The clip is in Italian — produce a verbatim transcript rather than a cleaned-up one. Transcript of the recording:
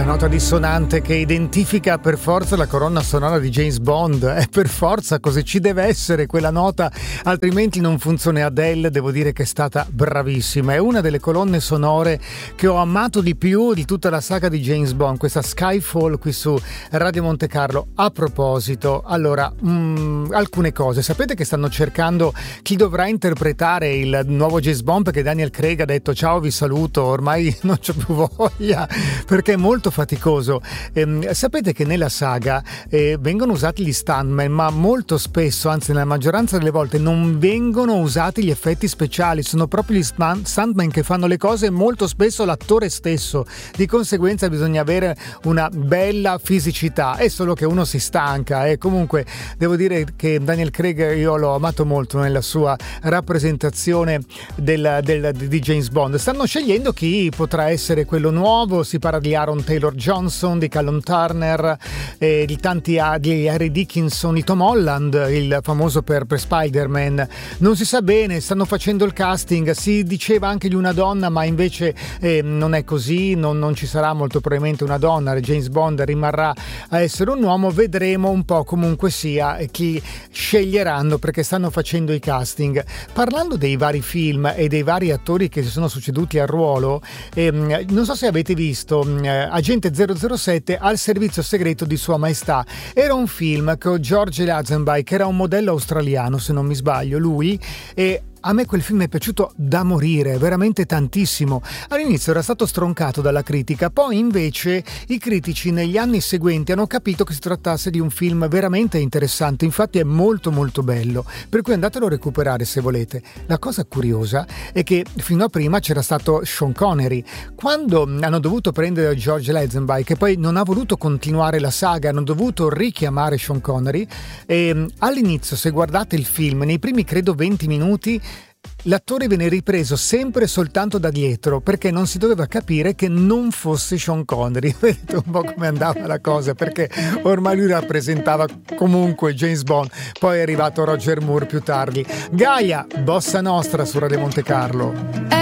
nota dissonante che identifica per forza la colonna sonora di James Bond, è per forza così, ci deve essere quella nota, altrimenti non funziona. Adele, devo dire che è stata bravissima, è una delle colonne sonore che ho amato di più di tutta la saga di James Bond, questa Skyfall qui su Radio Monte Carlo. A proposito, allora, mh, alcune cose, sapete che stanno cercando chi dovrà interpretare il nuovo James Bond, perché Daniel Craig ha detto ciao, vi saluto, ormai non c'ho più voglia perché è molto faticoso. Eh, sapete che nella saga eh, vengono usati gli stuntman, ma molto spesso, anzi nella maggioranza delle volte, non vengono usati gli effetti speciali, sono proprio gli stuntman che fanno le cose, molto spesso l'attore stesso. Di conseguenza bisogna avere una bella fisicità, è solo che uno si stanca. E eh. comunque devo dire che Daniel Craig io l'ho amato molto nella sua rappresentazione del, del, di James Bond. Stanno scegliendo chi potrà essere quello nuovo, si parla di Aaron Taylor Johnson, di Callum Turner, eh, di tanti di Harry Dickinson, di Tom Holland, il famoso per, per Spider-Man. Non si sa bene, stanno facendo il casting, si diceva anche di una donna, ma invece eh, non è così, non, non ci sarà molto probabilmente una donna, James Bond rimarrà a essere un uomo. Vedremo un po' comunque sia chi sceglieranno, perché stanno facendo i casting. Parlando dei vari film e dei vari attori che si sono succeduti al ruolo, ehm, non so se avete visto eh, Agente zero zero sette al servizio segreto di Sua Maestà. Era un film con George Lazenby, che era un modello australiano se non mi sbaglio, lui, e a me quel film è piaciuto da morire, veramente tantissimo. All'inizio era stato stroncato dalla critica, poi invece i critici negli anni seguenti hanno capito che si trattasse di un film veramente interessante, infatti è molto molto bello, per cui andatelo a recuperare se volete. La cosa curiosa è che fino a prima c'era stato Sean Connery. Quando hanno dovuto prendere George Lazenby, che poi non ha voluto continuare la saga, hanno dovuto richiamare Sean Connery, e all'inizio, se guardate il film, nei primi credo venti minuti l'attore viene ripreso sempre soltanto da dietro, perché non si doveva capire che non fosse Sean Connery. Vedete un po' come andava la cosa, perché ormai lui rappresentava comunque James Bond. Poi è arrivato Roger Moore più tardi. Gaia, Bossa Nostra su Radio Monte Carlo.